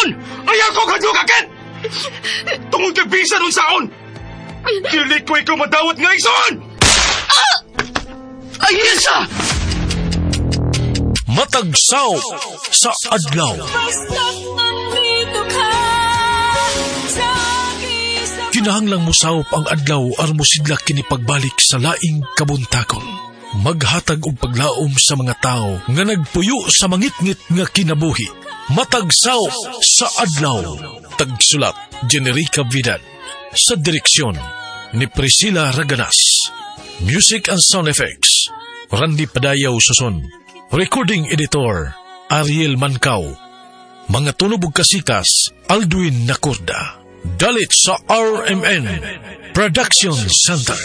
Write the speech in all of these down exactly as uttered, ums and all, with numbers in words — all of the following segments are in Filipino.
saon! Ay ako kadugakit! Tungod kay bisa nun saon! Dili ko ikaw madawat nga ison! Ah! Ay, isa! Matagsaw sa adlaw. Kinahanglang musawop ang adlaw aron mosidlak kini pagbalik sa laing kabuntakon. Maghatag og paglaom sa mga tao nga nagpuyo sa mangitngit nga kinabuhi. Matagsaw sa adlaw. Tagsulat Generica Vidal. Sa direksyon ni Priscilla Raganas. Music and sound effects Randy Padayaw Suson. Recording editor Ariel Mancao. Mga tunog ug kasikas Aldwin Nacorda. Dalit sa R M N Production Center.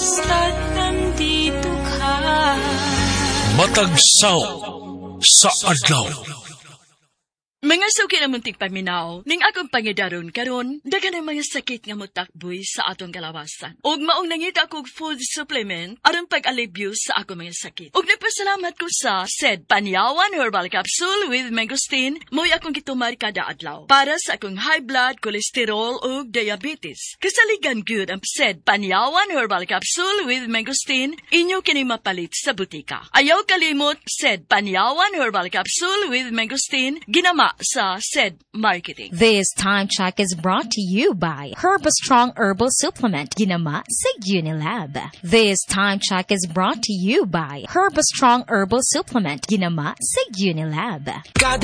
Matagsaw sa adlaw. Mga suki na munting paminaw, ning akong pangidaron karon, dagan ang mga sakit nga mutakboy sa atong kalawasan. Ug maong nangita kog food supplement aron pag-alibyo sa akong mga sakit. Ug nagpasalamat ko sa said Panyawan Herbal Capsule with Mangosteen, mo'y akong gitumar kada adlaw para sa akong high blood, cholesterol ug diabetes. Kasaligan gyud ang said Panyawan Herbal Capsule with Mangosteen, inyo kini mapalit sa butika. Ayaw kalimot said Panyawan Herbal Capsule with Mangosteen, ginama sa said marketing. This time check is brought to you by Herbastrong Herbal Supplement, ginama sa Unilab. This time check is brought to you by Herbastrong Herbal Supplement, ginama sa Unilab.